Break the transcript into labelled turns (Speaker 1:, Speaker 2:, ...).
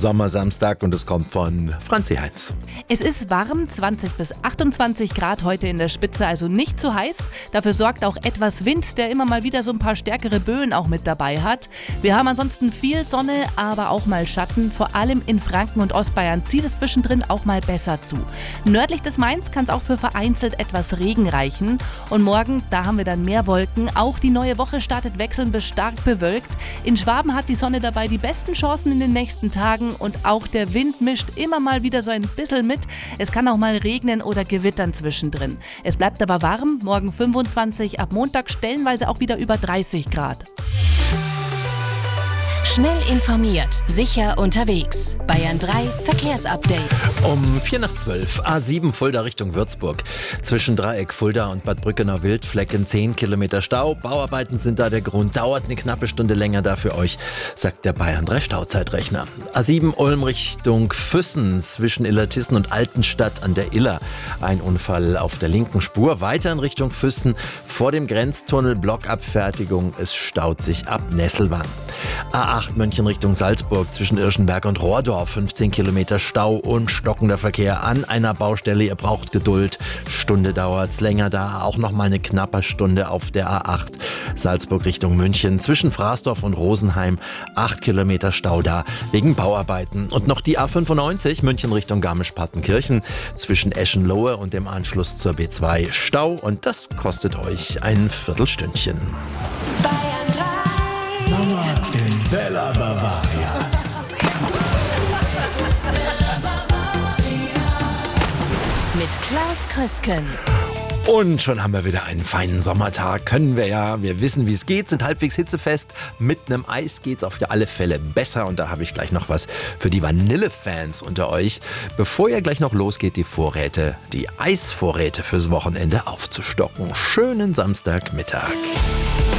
Speaker 1: Sommersamstag und es kommt von Franzi Heinz.
Speaker 2: Es ist warm, 20 bis 28 Grad heute in der Spitze, also nicht zu heiß. Dafür sorgt auch etwas Wind, der immer mal wieder so ein paar stärkere Böen auch mit dabei hat. Wir haben ansonsten viel Sonne, aber auch mal Schatten. Vor allem in Franken und Ostbayern zieht es zwischendrin auch mal besser zu. Nördlich des Mains kann es auch für vereinzelt etwas Regen reichen. Und morgen, da haben wir dann mehr Wolken. Auch die neue Woche startet wechselnd bis stark bewölkt. In Schwaben hat die Sonne dabei die besten Chancen in den nächsten Tagen und auch der Wind mischt immer mal wieder so ein bisschen mit. Es kann auch mal regnen oder gewittern zwischendrin. Es bleibt aber warm, morgen 25, ab Montag stellenweise auch wieder über 30 Grad.
Speaker 3: Schnell informiert, sicher unterwegs. Bayern 3 Verkehrsupdate.
Speaker 1: Um 11:45 A7 Fulda Richtung Würzburg. Zwischen Dreieck Fulda und Bad Brückener Wildflecken 10 Kilometer Stau. Bauarbeiten sind da der Grund. Dauert eine knappe Stunde länger da für euch, sagt der Bayern 3 Stauzeitrechner. A7 Ulm Richtung Füssen zwischen Illertissen und Altenstadt an der Iller. Ein Unfall auf der linken Spur. Weiter in Richtung Füssen vor dem Grenztunnel Blockabfertigung. Es staut sich ab Nesselwang. A8 München Richtung Salzburg zwischen Irschenberg und Rohrdorf. 15 Kilometer Stau und stockender Verkehr an einer Baustelle. Ihr braucht Geduld. Stunde dauert's länger da. Auch noch mal eine knappe Stunde auf der A8 Salzburg Richtung München. Zwischen Fraßdorf und Rosenheim 8 Kilometer Stau da wegen Bauarbeiten. Und noch die A95 München Richtung Garmisch-Partenkirchen zwischen Eschenlohe und dem Anschluss zur B2 Stau. Und das kostet euch ein Viertelstündchen.
Speaker 3: Bayern 3
Speaker 4: Sommer in Bella Bavaria.
Speaker 3: mit Klaus Krüsken.
Speaker 1: Und schon haben wir wieder einen feinen Sommertag. Können wir ja. Wir wissen, wie es geht, sind halbwegs hitzefest. Mit einem Eis geht's auf alle Fälle besser. Und da habe ich gleich noch was für die Vanille-Fans unter euch. Bevor ihr gleich noch losgeht, die Eisvorräte fürs Wochenende aufzustocken. Schönen Samstagmittag.